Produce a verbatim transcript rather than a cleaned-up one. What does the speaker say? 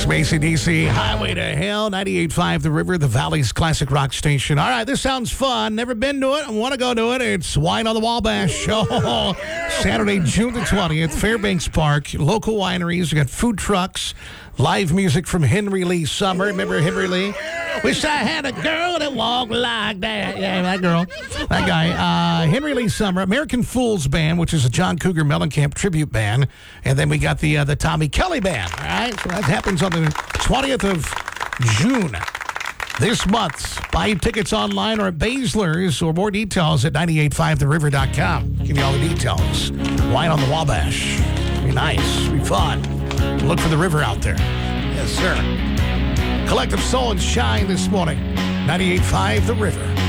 Some A C D C, Highway to Hell, ninety-eight point five The River, the Valley's classic rock station. All right, this sounds fun. Never been to it. I want to go to it. It's Wine on the Wabash Show. Saturday, June the twentieth, Fairbanks Park. Local wineries. We got food trucks, live music from Henry Lee Summer. Remember Henry Lee? Wish I had a girl that walked like that. Yeah, that girl. That guy. Uh, Henry Lee Summer. American Fools Band, which is a John Cougar Mellencamp tribute band. And then we got the uh, the Tommy Kelly Band. All right? So that happens on the twentieth of June this month. Buy tickets online or at Baszler's, or more details at ninety-eight five the river dot com. Give you all the details. Wine on the Wabash. Be nice. Be fun. Look for the river out there. Yes, sir. Collective Soul and Shine this morning. ninety-eight point five The River.